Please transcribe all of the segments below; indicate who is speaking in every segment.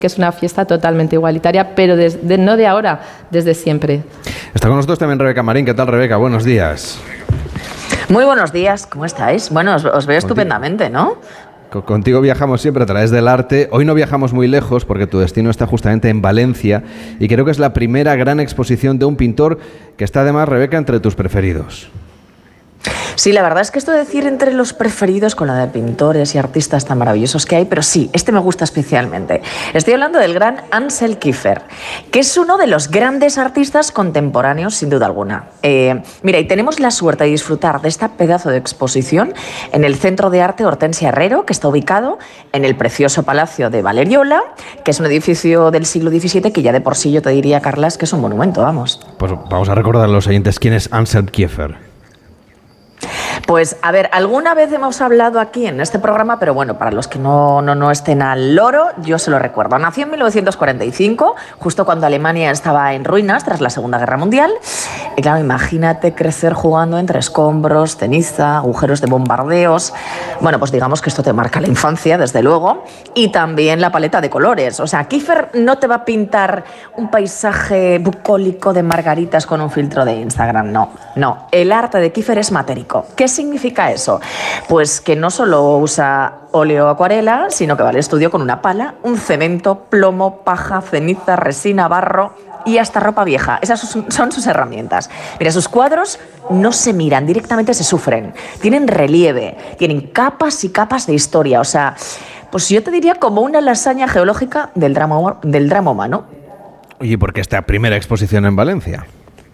Speaker 1: que es una fiesta totalmente igualitaria, pero no de ahora, desde siempre.
Speaker 2: Está con nosotros también Rebeca Marín. ¿Qué tal, Rebeca? Buenos días.
Speaker 3: Muy buenos días, ¿cómo estáis? Bueno, os veo estupendamente, ¿no?
Speaker 2: Contigo viajamos siempre a través del arte. Hoy no viajamos muy lejos porque tu destino está justamente en Valencia y creo que es la primera gran exposición de un pintor que está además, Rebeca, entre tus preferidos.
Speaker 3: Sí, la verdad es que esto de decir entre los preferidos con la de pintores y artistas tan maravillosos que hay, pero sí, este me gusta especialmente. Estoy hablando del gran Ansel Kiefer, que es uno de los grandes artistas contemporáneos, sin duda alguna. Mira, y tenemos la suerte de disfrutar de esta pedazo de exposición en el Centro de Arte Hortensia Herrero, que está ubicado en el precioso Palacio de Valeriola, que es un edificio del siglo XVII que ya de por sí yo te diría, Carlas, que es un monumento, vamos.
Speaker 2: Pues vamos a recordar a los oyentes quién es Ansel Kiefer.
Speaker 3: Pues, a ver, alguna vez hemos hablado aquí en este programa, pero bueno, para los que no estén al loro, yo se lo recuerdo. Nació en 1945, justo cuando Alemania estaba en ruinas tras la Segunda Guerra Mundial. Y claro, imagínate crecer jugando entre escombros, ceniza, agujeros de bombardeos. Bueno, pues digamos que esto te marca la infancia, desde luego, y también la paleta de colores. O sea, Kiefer no te va a pintar un paisaje bucólico de margaritas con un filtro de Instagram, no. El arte de Kiefer es matérico. ¿Qué significa eso? Pues que no solo usa óleo o acuarela, sino que va al estudio con una pala, un cemento, plomo, paja, ceniza, resina, barro y hasta ropa vieja. Esas son sus herramientas. Mira, sus cuadros no se miran, directamente se sufren. Tienen relieve, tienen capas y capas de historia. O sea, pues yo te diría como una lasaña geológica del drama humano.
Speaker 2: Oye, ¿por qué esta primera exposición en Valencia?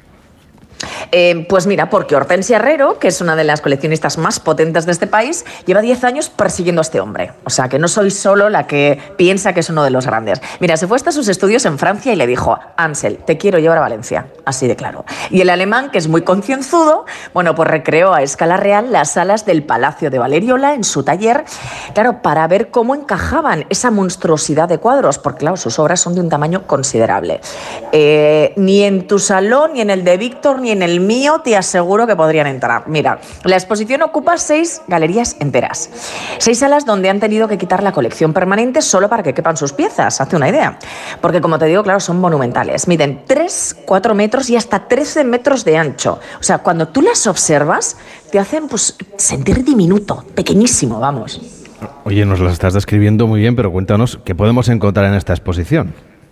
Speaker 3: Pues mira, porque Hortensia Herrero, que es una de las coleccionistas más potentes de este país, lleva 10 años persiguiendo a este hombre. O sea, que no soy solo la que piensa que es uno de los grandes. Mira, se fue hasta sus estudios en Francia y le dijo: Ansel, te quiero llevar a Valencia. Así de claro. Y el alemán, que es muy concienzudo, bueno, pues recreó a escala real las salas del Palacio de Valeriola en su taller, claro, para ver cómo encajaban esa monstruosidad de cuadros, porque claro, sus obras son de un tamaño considerable. Ni en tu salón, ni en el de Víctor, ni en el mío te aseguro que podrían entrar. Mira, la exposición ocupa 6 galerías enteras. 6 salas donde han tenido que quitar la colección permanente solo para que quepan sus piezas, hazte una idea. Porque como te digo, claro, son monumentales. Miden 3, 4 metros y hasta 13 metros de ancho. O sea, cuando tú las observas, te hacen pues sentir diminuto, pequeñísimo, vamos.
Speaker 2: Oye, nos las estás describiendo muy bien, pero cuéntanos, ¿qué podemos encontrar en esta exposición?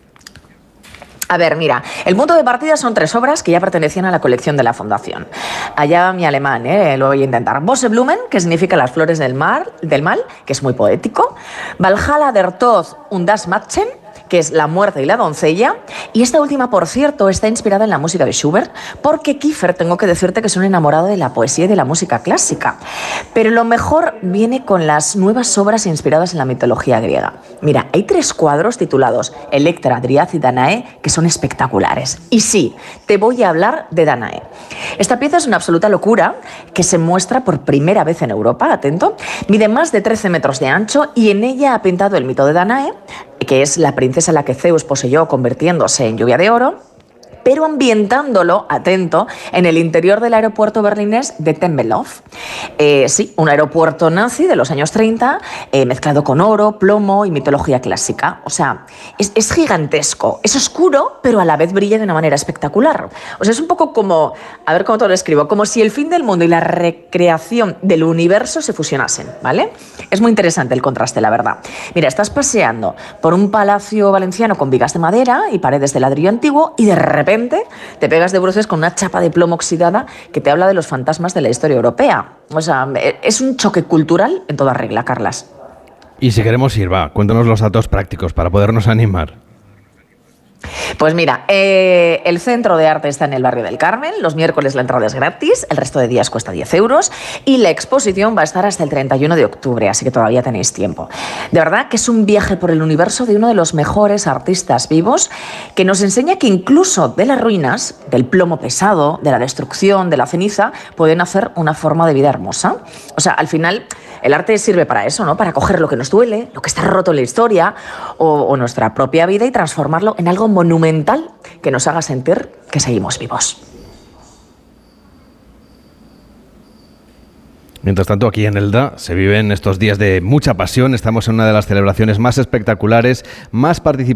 Speaker 3: A ver, mira, el punto de partida son 3 obras que ya pertenecían a la colección de la Fundación. Allá mi alemán, lo voy a intentar. Boseblumen, que significa las flores del mal, que es muy poético. Valhalla der Tod und das Mädchen, que es La muerte y la doncella. Y esta última, por cierto, está inspirada en la música de Schubert, porque Kiefer, tengo que decirte que es un enamorado de la poesía y de la música clásica. Pero lo mejor viene con las nuevas obras inspiradas en la mitología griega. Mira, hay 3 cuadros titulados Electra, Driad y Danae, que son espectaculares. Y sí, te voy a hablar de Danae. Esta pieza es una absoluta locura que se muestra por primera vez en Europa, atento. Mide más de 13 metros de ancho y en ella ha pintado el mito de Danae, que es la princesa a la que Zeus poseyó convirtiéndose en lluvia de oro, pero ambientándolo, atento, en el interior del aeropuerto berlinés de Tempelhof. Sí, un aeropuerto nazi de los años 30, mezclado con oro, plomo y mitología clásica. O sea, es gigantesco, es oscuro, pero a la vez brilla de una manera espectacular. O sea, es un poco como, a ver cómo te lo escribo, como si el fin del mundo y la recreación del universo se fusionasen, ¿vale? Es muy interesante el contraste, la verdad. Mira, estás paseando por un palacio valenciano con vigas de madera y paredes de ladrillo antiguo y de repente te pegas de bruces con una chapa de plomo oxidada que te habla de los fantasmas de la historia europea. O sea, es un choque cultural en toda regla, Carlas.
Speaker 2: Y si queremos ir, cuéntanos los datos prácticos para podernos animar.
Speaker 3: Pues mira, el Centro de Arte está en el barrio del Carmen, los miércoles la entrada es gratis, el resto de días cuesta 10 euros y la exposición va a estar hasta el 31 de octubre, así que todavía tenéis tiempo. De verdad que es un viaje por el universo de uno de los mejores artistas vivos que nos enseña que incluso de las ruinas, del plomo pesado, de la destrucción, de la ceniza, pueden hacer una forma de vida hermosa. O sea, al final el arte sirve para eso, ¿no? Para coger lo que nos duele, lo que está roto en la historia o nuestra propia vida y transformarlo en algo monumental que nos haga sentir que seguimos vivos.
Speaker 2: Mientras tanto, aquí en Elda se viven estos días de mucha pasión. Estamos en una de las celebraciones más espectaculares, más participativas